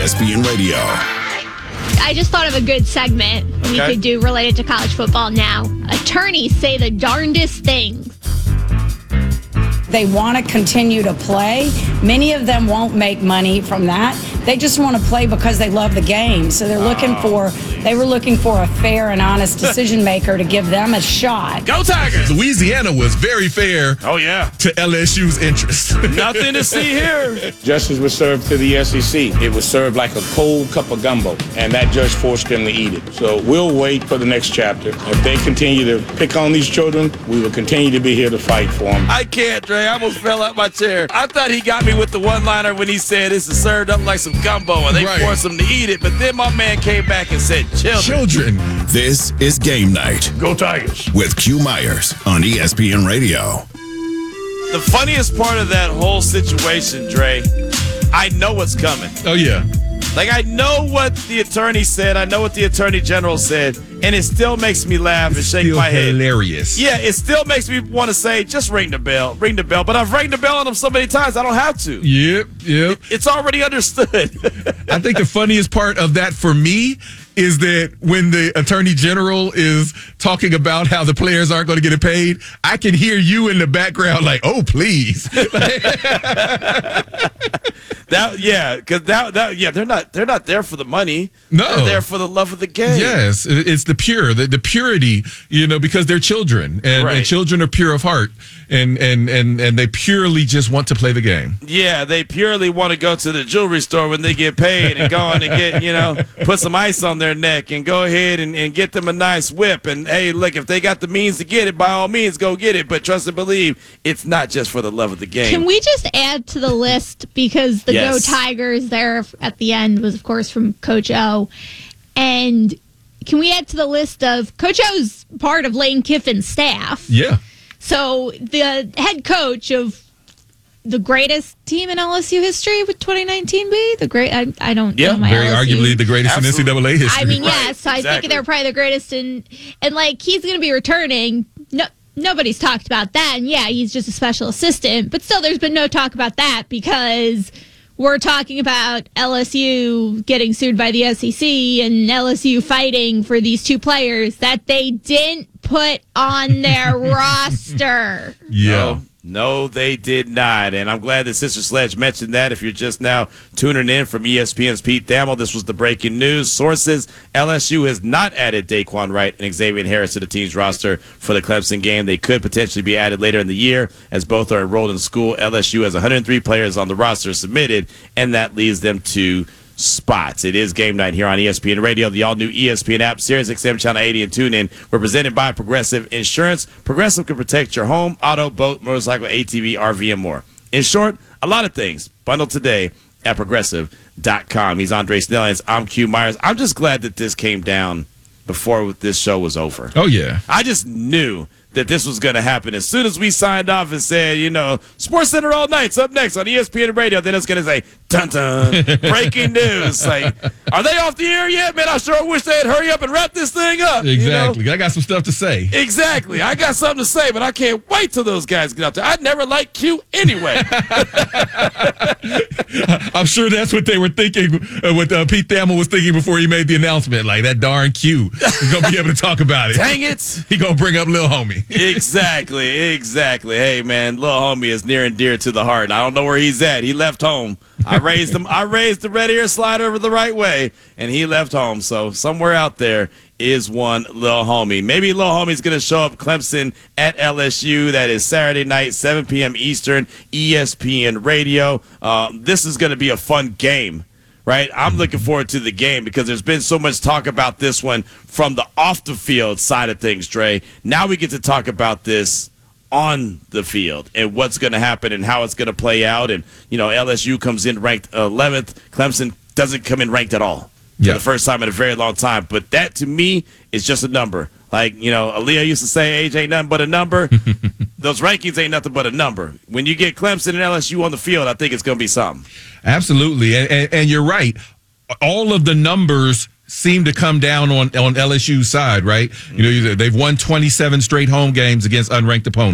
ESPN Radio. I just thought of a good segment we could do related to college football now. Attorneys say the darndest things. They want to continue to play. Many of them won't make money from that. They just want to play because they love the game. So they were looking for a fair and honest decision maker to give them a shot. Go Tigers! Louisiana was very fair to LSU's interest. Nothing to see here. Justice was served to the SEC. It was served like a cold cup of gumbo, and that judge forced them to eat it. So we'll wait for the next chapter. If they continue to pick on these children, we will continue to be here to fight for them. I can't, Dre. I almost fell out my chair. I thought he got me with the one-liner when he said this is served up like some gumbo, and they forced him to eat it. But then my man came back and said, children. This is Game Night. Go Tigers. With Q Myers on ESPN Radio. The funniest part of that whole situation, Dre, I know what's coming. Oh, yeah. Like, I know what the attorney said. I know what the attorney general said. And it still makes me laugh and shake my head. Hilarious. Yeah, it still makes me want to say, just ring the bell. Ring the bell. But I've rang the bell on them so many times, I don't have to. Yep. It's already understood. I think the funniest part of that for me is that when the attorney general is talking about how the players aren't going to get it paid, I can hear you in the background like, oh, please. They're not there for the money. No. They're there for the love of the game. Yes, it's the purity, because they're children and children are pure of heart and they purely just want to play the game. Yeah, they purely want to go to the jewelry store when they get paid and go on and get, put some ice on their neck and go ahead and get them a nice whip. And hey, look, if they got the means to get it, by all means, go get it. But trust and believe, it's not just for the love of the game. Can we just add to the list, because the Go Tigers there at the end was, of course, from Coach O. And can we add to the list of Coach O's part of Lane Kiffin's staff? Yeah. So the head coach of the greatest team in LSU history, would 2019 be? I don't know my very LSU. Arguably the greatest in NCAA history. I mean, yes. So I think they're probably the greatest and like, he's going to be returning. No, nobody's talked about that. And yeah, he's just a special assistant. But still, there's been no talk about that because we're talking about LSU getting sued by the SEC and LSU fighting for these two players that they didn't put on their roster. Yeah. No, they did not. And I'm glad that Sister Sledge mentioned that. If you're just now tuning in from ESPN's Pete Thamel, this was the breaking news. Sources, LSU has not added Daquan Wright and Xavier Harris to the team's roster for the Clemson game. They could potentially be added later in the year as both are enrolled in school. LSU has 103 players on the roster submitted, and that leaves them to spots. It is Game Night here on ESPN Radio, the all-new ESPN app, Sirius XM Channel 80, and TuneIn. We're presented by Progressive Insurance. Progressive can protect your home, auto, boat, motorcycle, ATV, RV, and more. In short, a lot of things. Bundle today at Progressive.com. He's Andre Snellings. I'm Q Myers. I'm just glad that this came down before this show was over. Oh, yeah. I just knew that this was going to happen. As soon as we signed off and said, Sports Center all night's up next on ESPN Radio, then it's going to say, dun-dun, breaking news. Like, are they off the air yet? Man, I sure wish they'd hurry up and wrap this thing up. Exactly. I got some stuff to say. Exactly. I got something to say, but I can't wait till those guys get out there. I never liked Q anyway. I'm sure that's what they were thinking, what Pete Thamel was thinking before he made the announcement. Like, that darn Q is going to be able to talk about it. Dang it. He going to bring up Lil Homie. Exactly. Hey, man, Lil Homie is near and dear to the heart. I don't know where he's at. He left home. I raised the red ear slider the right way, and he left home. So somewhere out there is one Lil Homie. Maybe Lil Homie's going to show up Clemson at LSU. That is Saturday night, 7 p.m. Eastern, ESPN Radio. This is going to be a fun game. Right, I'm looking forward to the game because there's been so much talk about this one from the off-the-field side of things, Dre. Now we get to talk about this on the field and what's going to happen and how it's going to play out. And, LSU comes in ranked 11th. Clemson doesn't come in ranked at all for the first time in a very long time. But that, to me, is just a number. Like, Aaliyah used to say age ain't nothing but a number. Those rankings ain't nothing but a number. When you get Clemson and LSU on the field, I think it's going to be something. Absolutely. And you're right. All of the numbers seem to come down on LSU's side, right? They've won 27 straight home games against unranked opponents.